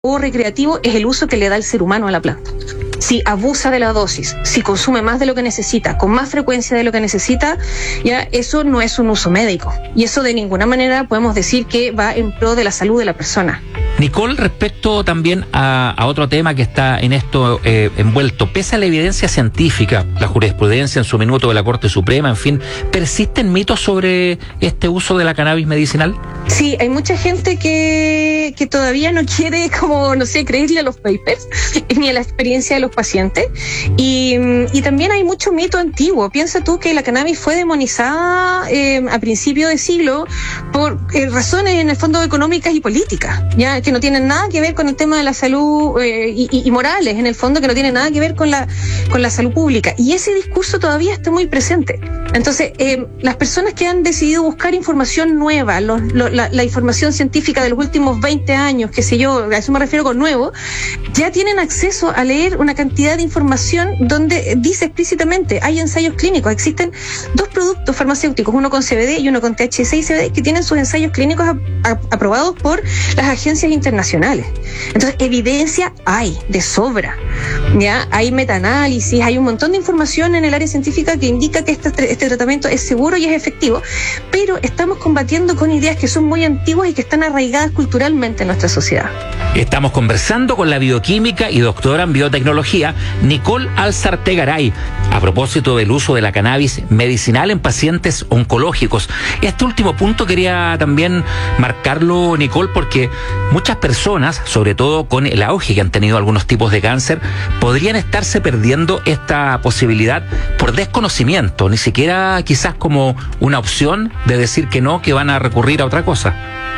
o recreativo es el uso que le da el ser humano a la planta. Si abusa de la dosis, si consume más de lo que necesita, con más frecuencia de lo que necesita, ya eso no es un uso médico. Y eso de ninguna manera podemos decir que va en pro de la salud de la persona. Nicole, respecto también a otro tema que está en esto envuelto, pese a la evidencia científica, la jurisprudencia en su minuto de la Corte Suprema, en fin, ¿persisten mitos sobre este uso de la cannabis medicinal? Sí, hay mucha gente que todavía no quiere, creerle a los papers ni a la experiencia de los pacientes. Y también hay mucho mito antiguo. Piensa tú que la cannabis fue demonizada a principios de siglo por razones en el fondo económicas y políticas, ya que no tienen nada que ver con el tema de la salud y morales, en el fondo, que no tienen nada que ver con la salud pública. Y ese discurso todavía está muy presente. Entonces, las personas que han decidido buscar información nueva, la información científica de los últimos 20 años, qué sé yo, a eso me refiero con nuevo, ya tienen acceso a leer una cantidad de información donde dice explícitamente, hay ensayos clínicos, existen 2 productos farmacéuticos, uno con CBD y uno con THC y CBD, que tienen sus ensayos clínicos aprobados por las agencias internacionales. Entonces, evidencia hay de sobra, ya hay metaanálisis, hay un montón de información en el área científica que indica que este tratamiento es seguro y es efectivo, pero estamos combatiendo con ideas que son muy antiguas y que están arraigadas culturalmente en nuestra sociedad. Estamos conversando con la bioquímica y doctora en biotecnología Nicole Alzarte-Garay a propósito del uso de la cannabis medicinal en pacientes oncológicos. Este último punto quería también marcarlo, Nicole, porque muchas personas, sobre todo con el auge que han tenido algunos tipos de cáncer, podrían estarse perdiendo esta posibilidad por desconocimiento, ni siquiera quizás como una opción de decir que no, que van a recurrir a otra cosa.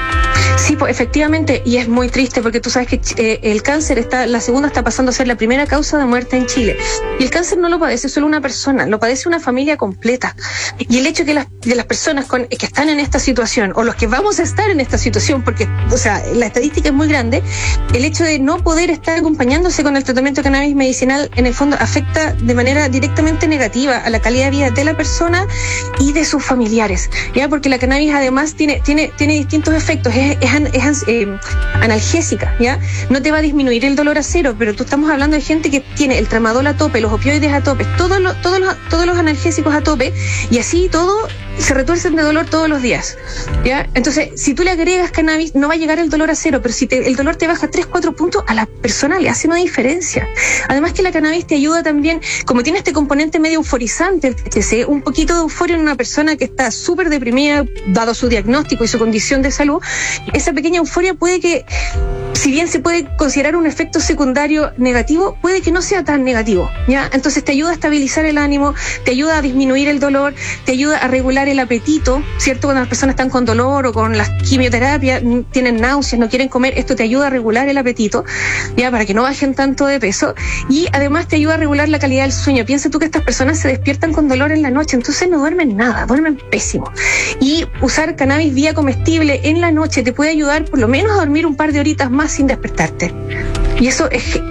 Sí, pues efectivamente, y es muy triste porque tú sabes que el cáncer la segunda está pasando a ser la primera causa de muerte en Chile. Y el cáncer no lo padece solo una persona, lo padece una familia completa. Y el hecho que las personas que están en esta situación, o los que vamos a estar en esta situación, porque, la estadística es muy grande, el hecho de no poder estar acompañándose con el tratamiento de cannabis medicinal, en el fondo, afecta de manera directamente negativa a la calidad de vida de la persona y de sus familiares, ¿ya? Porque la cannabis además tiene distintos efectos, es analgésica, ¿ya? No te va a disminuir el dolor a cero, pero estamos hablando de gente que tiene el tramadol a tope, los opioides a tope, todos los analgésicos a tope, y así todo se retuercen de dolor todos los días, ¿ya? Entonces, si tú le agregas cannabis, no va a llegar el dolor a cero, pero si el dolor te baja 3-4 puntos, a la persona le hace una diferencia. Además que la cannabis te ayuda también, como tiene este componente medio euforizante, el THC, un poquito de euforia en una persona que está súper deprimida, dado su diagnóstico y su condición de salud. Esa pequeña euforia puede que, si bien se puede considerar un efecto secundario negativo, puede que no sea tan negativo, ¿ya? Entonces te ayuda a estabilizar el ánimo, te ayuda a disminuir el dolor, te ayuda a regular el apetito, ¿cierto? Cuando las personas están con dolor o con las quimioterapias, tienen náuseas, no quieren comer, esto te ayuda a regular el apetito, ¿ya? Para que no bajen tanto de peso, y además te ayuda a regular la calidad del sueño. Piensa tú que estas personas se despiertan con dolor en la noche, entonces no duermen nada, duermen pésimo. Y usar cannabis vía comestible en la noche te puede ayudar por lo menos a dormir un par de horitas más sin despertarte. Y eso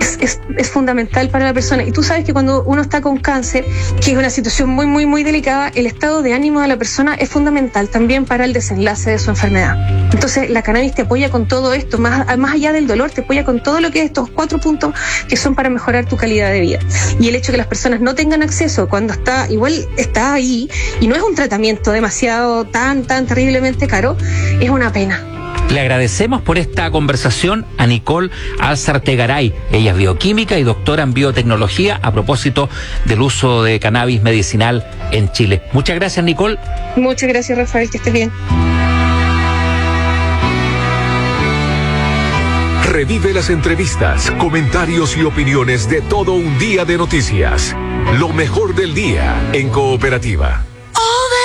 es fundamental para la persona. Y tú sabes que cuando uno está con cáncer, que es una situación muy, muy, muy delicada, el estado de ánimo de la persona es fundamental también para el desenlace de su enfermedad. Entonces, la cannabis te apoya con todo esto, más allá del dolor, te apoya con todo lo que es estos 4 puntos que son para mejorar tu calidad de vida. Y el hecho de que las personas no tengan acceso cuando igual está ahí, y no es un tratamiento demasiado tan terriblemente caro, es una pena. Le agradecemos por esta conversación a Nicole Alzarte-Garay. Ella es bioquímica y doctora en biotecnología a propósito del uso de cannabis medicinal en Chile. Muchas gracias, Nicole. Muchas gracias, Rafael, que estés bien. Revive las entrevistas, comentarios y opiniones de todo un día de noticias. Lo mejor del día en Cooperativa.